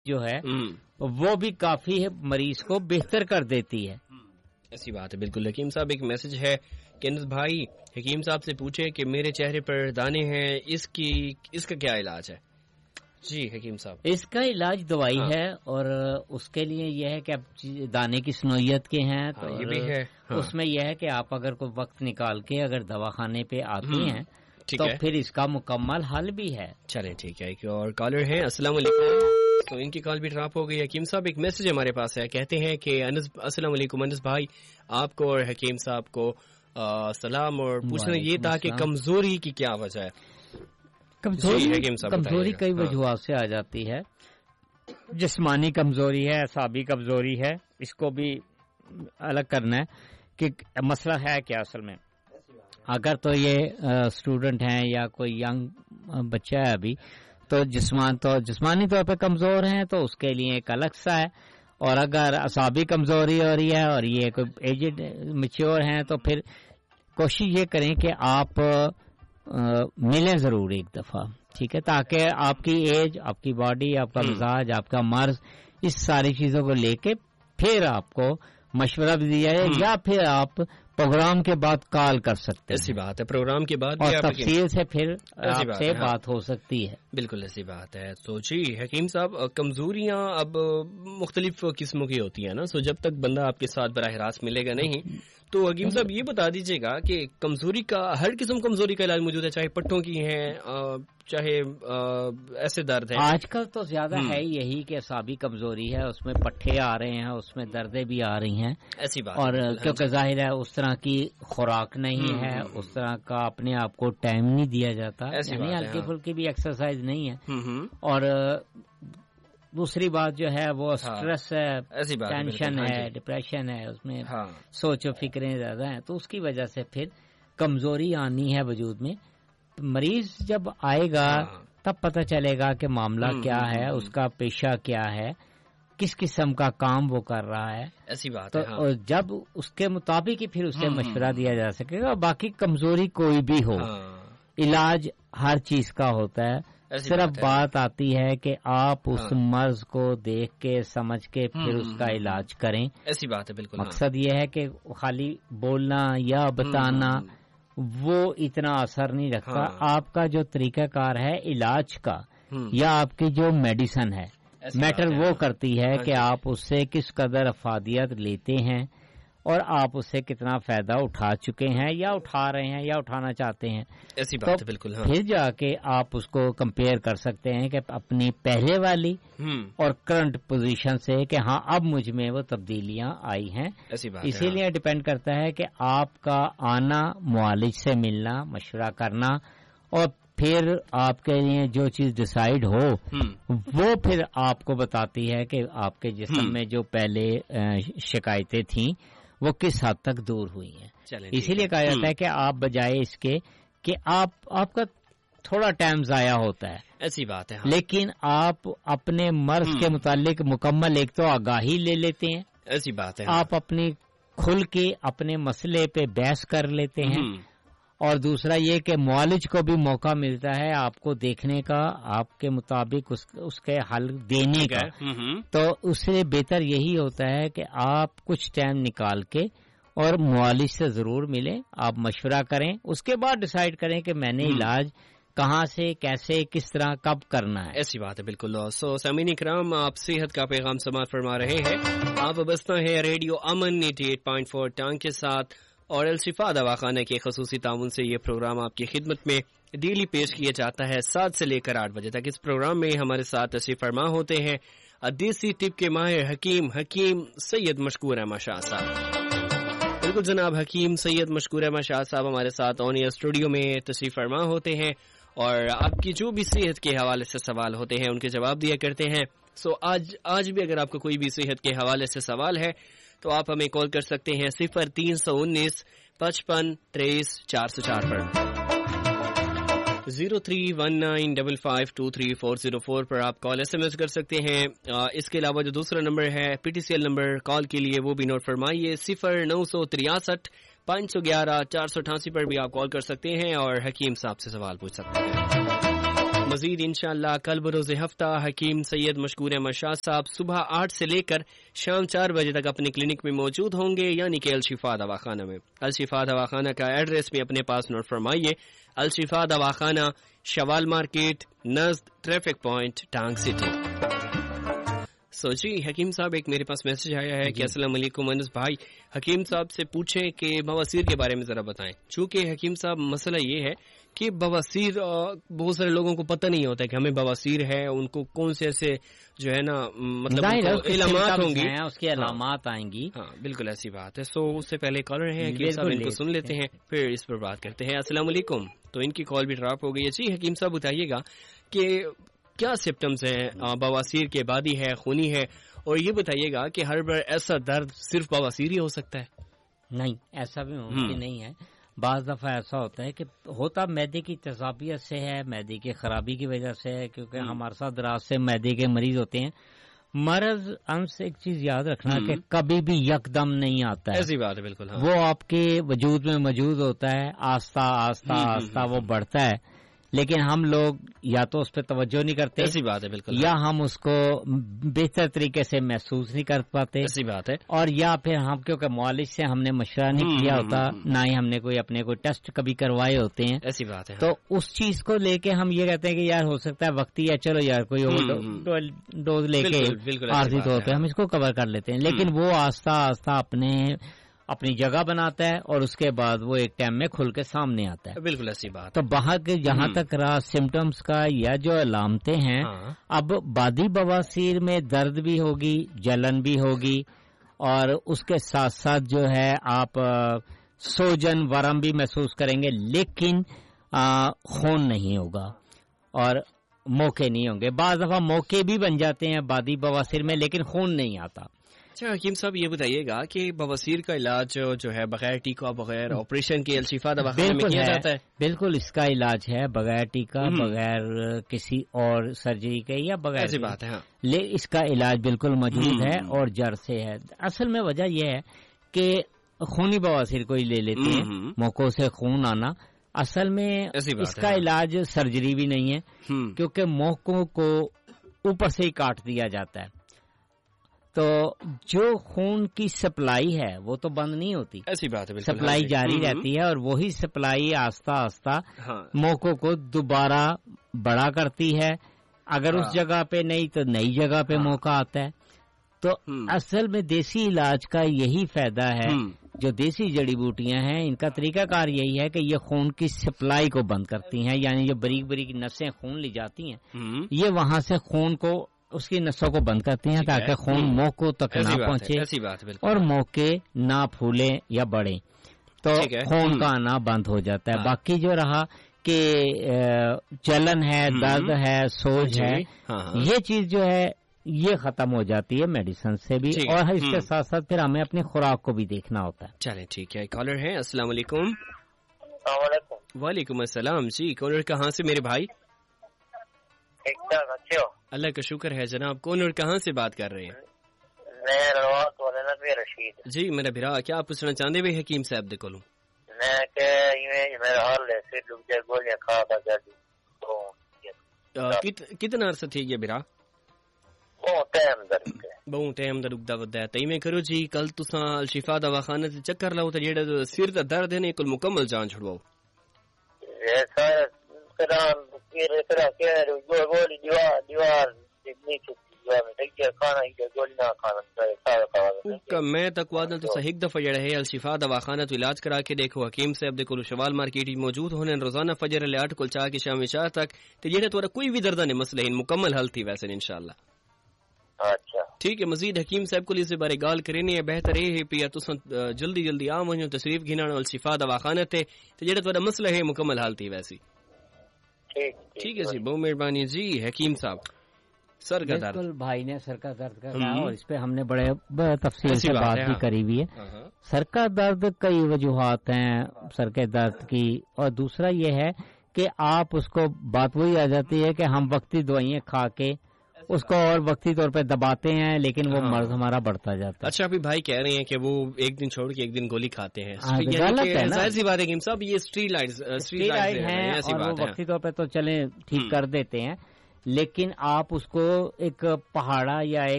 جو ہے وہ بھی کافی مریض کو بہتر کر دیتی ہے. ایسی بات ہے بالکل. حکیم صاحب ایک میسج ہے کہ انس بھائی حکیم صاحب سے پوچھے کہ میرے چہرے پر دانے ہیں, اس کا کیا علاج ہے؟ جی حکیم صاحب, اس کا علاج دوائی ہے, اور اس کے لیے یہ ہے کہ اب دانے کی سنویت کے ہیں تو یہ بھی ہے. اس میں یہ ہے کہ آپ اگر کوئی وقت نکال کے اگر دواخانے پہ آتی ہیں تو پھر اس کا مکمل حل بھی ہے. چلیں ٹھیک ہے. ایک اور کالر ہیں. السلام علیکم. تو ان کی کال بھی ڈراپ ہو گئی. حکیم صاحب ایک میسج ہمارے پاس ہے, کہتے ہیں کہ السلام علیکم انس بھائی, آپ کو اور حکیم صاحب کو سلام, اور پوچھنا یہ تھا کہ کمزوری کی کیا وجہ ہے؟ کمزوری کئی وجوہات سے آ جاتی ہے. جسمانی کمزوری ہے, اعصابی کمزوری ہے, اس کو بھی الگ کرنا ہے کہ مسئلہ ہے کیا اصل میں. اگر تو یہ اسٹوڈنٹ ہیں یا کوئی ینگ بچہ ہے ابھی, تو جسمانی طور پہ کمزور ہیں تو اس کے لیے ایک الگ سا ہے. اور اگر اعصابی کمزوری ہو رہی ہے اور یہ کوئی ایجڈ میچور ہیں تو پھر کوشش یہ کریں کہ آپ ملیں ضرور ایک دفعہ, ٹھیک ہے, تاکہ آپ کی ایج, آپ کی باڈی, آپ کا مزاج, آپ کا مرض, اس ساری چیزوں کو لے کے پھر آپ کو مشورہ بھی دیا جائے, یا پھر آپ پروگرام کے بعد کال کر سکتے ہیں. ایسی بات ہے, پروگرام کے بعد اور تفصیل سے پھر آپ سے بات ہو سکتی ہے. بالکل ایسی بات ہے. تو جی حکیم صاحب, کمزوریاں اب مختلف قسموں کی ہوتی ہیں نا, سو جب تک بندہ آپ کے ساتھ براہ راست ملے گا نہیں, تو حکیم صاحب یہ بتا دیجیے گا کہ کمزوری کا, ہر قسم کمزوری کا علاج موجود ہے, چاہے پٹھوں کی ہیں, چاہے ایسے درد ہیں. آج کل تو زیادہ ہے یہی کہ اعصابی کمزوری ہے, اس میں پٹھے آ رہے ہیں, اس میں دردیں بھی آ رہی ہیں. ایسی بات, اور کیونکہ ظاہر ہے اس طرح کی خوراک نہیں ہے, اس طرح کا اپنے آپ کو ٹائم نہیں دیا جاتا, یعنی ہلکی پھلکی بھی ایکسرسائز نہیں ہے. اور دوسری بات جو ہے وہ اسٹریس ہے, ٹینشن ہے, ڈپریشن ہے, اس میں سوچ و فکریں زیادہ ہیں, تو اس کی وجہ سے پھر کمزوری آنی ہے وجود میں. مریض جب آئے گا تب پتہ چلے گا کہ معاملہ کیا ہے, اس کا پیشہ کیا ہے, کس قسم کا کام وہ کر رہا ہے. ایسی بات ہے. اور جب اس کے مطابق ہی پھر اسے مشورہ دیا جا سکے گا. باقی کمزوری کوئی بھی ہو, علاج ہر چیز کا ہوتا ہے. صرف بات آتی ہے کہ آپ اس مرض کو دیکھ کے سمجھ کے پھر اس کا علاج کریں. ایسی بات ہے بالکل. مقصد یہ ہے کہ خالی بولنا یا بتانا وہ اتنا اثر نہیں رکھتا. آپ کا جو طریقہ کار ہے علاج کا یا آپ کی جو میڈیسن ہے, میٹر وہ کرتی ہے کہ آپ اس سے کس قدر افادیت لیتے ہیں اور آپ اس سے کتنا فائدہ اٹھا چکے ہیں یا اٹھا رہے ہیں یا اٹھانا چاہتے ہیں. ایسی بات ہے بالکل. پھر جا کے آپ اس کو کمپیئر کر سکتے ہیں کہ اپنی پہلے والی اور کرنٹ پوزیشن سے کہ ہاں اب مجھ میں وہ تبدیلیاں آئی ہیں. اسی لیے ڈیپینڈ کرتا ہے کہ آپ کا آنا, معالج سے ملنا, مشورہ کرنا, اور پھر آپ کے لیے جو چیز ڈیسائیڈ ہو وہ پھر آپ کو بتاتی ہے کہ آپ کے جسم میں جو پہلے شکایتیں تھیں وہ کس حد تک دور ہوئی ہیں. اسی لیے کہا جاتا ہے کہ آپ بجائے اس کے کہ آپ کا تھوڑا ٹائم ضائع ہوتا ہے. ایسی بات ہے. لیکن آپ اپنے مرض کے متعلق مکمل ایک تو آگاہی لے لیتے ہیں. ایسی بات ہے. آپ اپنی کھل کے اپنے مسئلے پہ بحث کر لیتے ہیں. اور دوسرا یہ کہ معالج کو بھی موقع ملتا ہے آپ کو دیکھنے کا, آپ کے مطابق اس کے حل دینے کا. تو اس سے بہتر یہی ہوتا ہے کہ آپ کچھ ٹائم نکال کے اور معالج سے ضرور ملیں, آپ مشورہ کریں, اس کے بعد ڈیسائیڈ کریں کہ میں نے علاج کہاں سے, کیسے, کس طرح, کب کرنا ہے. ایسی بات ہے بالکل. سو سامعین کرام, آپ صحت کا پیغام سماعت فرما رہے ہیں. آپ وابستہ ہیں ریڈیو امن 88.4 ٹانگ کے ساتھ, اور الشفا دواخانہ کے خصوصی تعاون سے یہ پروگرام آپ کی خدمت میں ڈیلی پیش کیا جاتا ہے 7 سے لے کر 8 بجے تک. اس پروگرام میں ہمارے ساتھ تشریف فرما ہوتے ہیں دیسی ٹپ کے ماہر حکیم سید مشکور احمد شاہ صاحب. بالکل جناب, حکیم سید مشکور احمد شاہ صاحب ہمارے ساتھ آن ایئر اسٹوڈیو میں تشریف فرما ہوتے ہیں, اور آپ کی جو بھی صحت کے حوالے سے سوال ہوتے ہیں ان کے جواب دیا کرتے ہیں. سو آج بھی اگر آپ کو کوئی بھی صحت کے حوالے سے سوال ہے تو آپ ہمیں کال کر سکتے ہیں 0319 55 23 404 پر, 0319552340 پر آپ کال SMS کر سکتے ہیں. اس کے علاوہ جو دوسرا نمبر ہے PTCL نمبر کال کے لیے وہ بھی نوٹ فرمائیے, 0963 511 488 پر بھی آپ کال کر سکتے ہیں اور حکیم صاحب سے سوال پوچھ سکتے ہیں. مزید انشاءاللہ کل بروز ہفتہ حکیم سید مشکور احمد شاہ صاحب صبح 8 سے لے کر شام 4 بجے تک اپنے کلینک میں موجود ہوں گے، یعنی کہ الشفا دواخانہ میں۔ الشفا دواخانہ کا ایڈریس بھی اپنے پاس نوٹ فرمائیے، الشفا دواخانہ، شوال مارکیٹ، نزد ٹریفک پوائنٹ، ٹانگ سٹی۔ جی حکیم صاحب، ایک میرے پاس میسج آیا ہے کہ السلام علیکم انس بھائی، حکیم صاحب سے پوچھیں کہ بواسیر کے بارے میں ذرا بتائیں۔ چونکہ حکیم صاحب مسئلہ یہ ہے کہ بواسیر بہت سارے لوگوں کو پتہ نہیں ہوتا ہے کہ ہمیں بواسیر ہے، ان کو کون سے ایسے جو ہے نا مطلب علامات ہوں گی، اس کی علامات آئیں گی۔ ہاں بالکل ایسی بات ہے۔ سو اس سے پہلے کالر ہیں حکیم صاحب، ان کو سن لیتے ہیں پھر اس پر بات کرتے ہیں۔ السلام علیکم۔ تو ان کی کال بھی ڈراپ ہو گئی ہے۔ جی حکیم صاحب بتائیے گا کہ کیا سمپٹمز ہیں بواسیر کے، بادی ہے، خونی ہے، اور یہ بتائیے گا کہ ہر بار ایسا درد صرف بواسیر ہی ہو سکتا ہے؟ نہیں، ایسا بھی ممکن نہیں ہے۔ بعض دفعہ ایسا ہوتا ہے کہ ہوتا معدے کی تذابیت سے ہے، معدے کی خرابی کی وجہ سے ہے، کیونکہ ہمارے ساتھ دراز سے معدے کے مریض ہوتے ہیں۔ مرض ہم سے ایک چیز یاد رکھنا کہ کبھی بھی یکدم نہیں آتا ہے، ایسی بات ہے بالکل، وہ آپ کے وجود میں موجود ہوتا ہے، آہستہ آہستہ آہستہ وہ بڑھتا ہے، لیکن ہم لوگ یا تو اس پہ توجہ نہیں کرتے، ایسی بات ہے بالکل، یا ہم اس کو بہتر طریقے سے محسوس نہیں کر پاتے، ایسی بات ہے، اور یا پھر ہم کیونکہ معالج سے ہم نے مشورہ نہیں کیا ہوتا، نہ ہی ہم نے اپنے کوئی ٹیسٹ کبھی کروائے ہوتے ہیں، ایسی بات ہے۔ تو اس چیز کو لے کے ہم یہ کہتے ہیں کہ یار ہو سکتا ہے وقتی ہے، چلو یار کوئی ڈوز لے کے عارضی طور پہ ہم اس کو کور کر لیتے ہیں، لیکن وہ آہستہ آہستہ اپنی جگہ بناتا ہے اور اس کے بعد وہ ایک ٹائم میں کھل کے سامنے آتا ہے۔ بالکل ایسی بات۔ تو باہر کے جہاں تک رہا سمٹمز کا یا جو علامتیں ہیں، اب بادی بواسیر میں درد بھی ہوگی، جلن بھی ہوگی، اور اس کے ساتھ ساتھ جو ہے آپ سوجن ورم بھی محسوس کریں گے، لیکن خون نہیں ہوگا اور موقع نہیں ہوں گے۔ بعض دفعہ موقع بھی بن جاتے ہیں بادی بواسیر میں، لیکن خون نہیں آتا۔ اچھا حکیم صاحب یہ بتائیے گا کہ بواسیر کا علاج جو ہے بغیر ٹیکا، بغیر آپریشن کے الشفا دواخانے میں کیا جاتا ہے؟ بالکل اس کا علاج ہے بغیر ٹیکا، بغیر کسی اور سرجری کے، یا بغیر، ایسی بات ہے، اس کا علاج بالکل موجود ہے اور جڑ سے ہے۔ اصل میں وجہ یہ ہے کہ خونی بواسیر کو ہی لے لیتے ہیں، موقعوں سے خون آنا، اصل میں اس کا علاج سرجری بھی نہیں ہے، کیونکہ موقعوں کو اوپر سے ہی کاٹ دیا جاتا ہے، تو جو خون کی سپلائی ہے وہ تو بند نہیں ہوتی، ایسی بات ہے، سپلائی جاری رہتی ہے، اور وہی سپلائی آہستہ آہستہ موقعوں کو دوبارہ بڑا کرتی ہے۔ اگر اس جگہ پہ نہیں تو نئی جگہ پہ موقع آتا ہے۔ تو اصل میں دیسی علاج کا یہی فائدہ ہے، جو دیسی جڑی بوٹیاں ہیں ان کا طریقہ کار یہی ہے کہ یہ خون کی سپلائی کو بند کرتی ہیں، یعنی جو بریک بریک نسیں خون لی جاتی ہیں یہ وہاں سے خون کو، اس کی نسوں کو بند کرتی ہیں تاکہ خون موقع تک نہ پہنچے اور موقع نہ پھولے یا بڑھے، تو خون کا آنا بند ہو جاتا ہے۔ باقی جو رہا کہ جلن ہے، درد ہے، سوج ہے، یہ چیز جو ہے یہ ختم ہو جاتی ہے میڈیسن سے بھی، اور اس کے ساتھ ساتھ پھر ہمیں اپنی خوراک کو بھی دیکھنا ہوتا ہے۔ چلیں ٹھیک ہے، کالر ہے، السلام علیکم۔ السلام علیکم۔ وعلیکم السلام۔ جی کالر کہاں سے میرے بھائی؟ ٹھیک ٹھاک، اچھے ہو؟ اللہ کا شکر ہے جناب۔ کون اور کہاں سے بات کر رہے ہیں؟ میں روات والے نا بھی رشید۔ جی میرا بھرا، کیا آپ پوچھنا چاہتے ہیں حکیم صاحب دے کولوں؟ میں کہ میرا حال ہے پھر لوگ جائے گولیاں کھا کر جلدی کتنا عرصہ تھی یہ بھرا؟ بہت ٹائم درد ودا ہے، تئی میں کرو جی کل تساں الشفا دواخانے سے چکر لاؤ تے جیڑا سر دا درد ہے نا کل مکمل جان چھڑواؤ۔ ایسا کران پھر طرح کے گولی دیوار نیچے میں تقوادل تو ایک دفعہ جڑا ہے الشفا دواخانہ تو علاج کرا کے دیکھو، حکیم صاحب دے کول شوال مارکیٹ موجود ہونے، روزانہ فجر لے 8 کل چا کے شام 4 تک تے جڑا تھوڑا کوئی بھی درد نہیں مسئلہ ان مکمل حل تھی ویسے انشاءاللہ۔ اچھا ٹھیک ہے، مزید حکیم صاحب کو اس بارے گال کرنی ہے، بہتر ہے پیا تساں جلدی جلدی آ ونجو تشریف گھنان الشفا دواخانہ تے جڑا تھوڑا مسئلہ ہے مکمل حل تھی ویسی۔ ٹھیک ہے جی، بہت مہربانی جی حکیم صاحب۔ سر کا درد، بالکل بھائی نے سر کا درد کا کہا اور اس پہ ہم نے بڑے تفصیل سے بات بھی کری ہوئی ہے۔ سر کا درد کئی وجوہات ہیں سر کے درد کی، اور دوسرا یہ ہے کہ آپ اس کو بات وہی آ جاتی ہے کہ ہم وقتی دوائیاں کھا کے اس کو اور وقتی طور پہ دباتے ہیں لیکن وہ مرض ہمارا بڑھتا جاتا ہے. اچھا ابھی بھائی کہہ رہے ہیں کہ وہ ایک دن چھوڑ کے ایک دن گولی کھاتے ہیں. ظاہر سی بات ہے صاحب یہ اسٹریلائڈ ہیں اور وہ وقتی طور پہ تو چلیں ٹھیک کر دیتے ہیں لیکن آپ اس کو ایک پہاڑا یا ایک